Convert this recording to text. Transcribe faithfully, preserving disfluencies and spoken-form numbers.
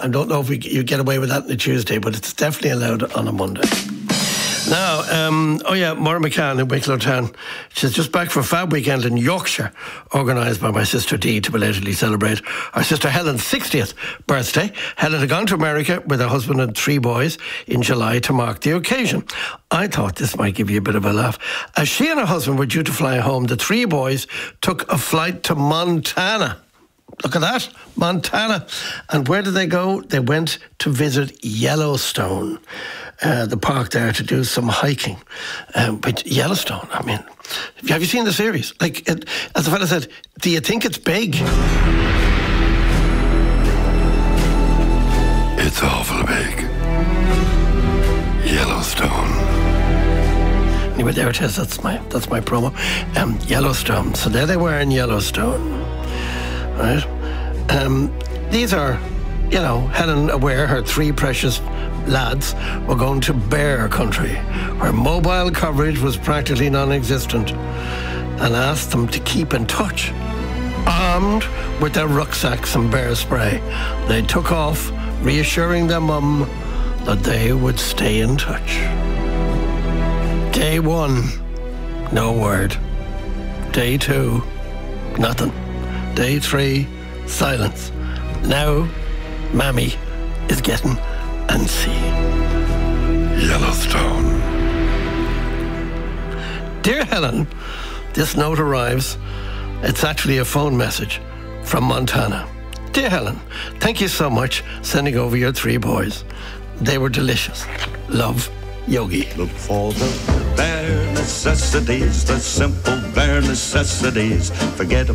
I don't know if we, you get away with that on a Tuesday, but it's definitely allowed on a Monday. Now, um, oh yeah, Maura McCann in Wicklow Town. She's just back for Fab Weekend in Yorkshire, organised by my sister Dee to belatedly celebrate our sister Helen's sixtieth birthday. Helen had gone to America with her husband and three boys in July to mark the occasion. I thought this might give you a bit of a laugh. As she and her husband were due to fly home, the three boys took a flight to Montana. Look at that, Montana. And where did they go? They went to visit Yellowstone, uh, the park there, to do some hiking. Um, but Yellowstone, I mean, have you seen the series? Like, it, as the fella said, do you think it's big? It's awful big. Yellowstone. Anyway, there it is. That's my that's my promo. Um, Yellowstone. So there they were in Yellowstone. Right. Um, these are, you know, Helen aware her three precious lads were going to bear country, where mobile coverage was practically non-existent, and asked them to keep in touch. Armed with their rucksacks and bear spray, they took off, reassuring their mum that they would stay in touch. Day one, no word. Day two, nothing. Day three, silence. Now, Mammy is getting antsy. Yellowstone. Dear Helen, this note arrives. It's actually a phone message from Montana. Dear Helen, thank you so much sending over your three boys. They were delicious. Love, Yogi. Look for the bare necessities, the simple bare necessities. Forget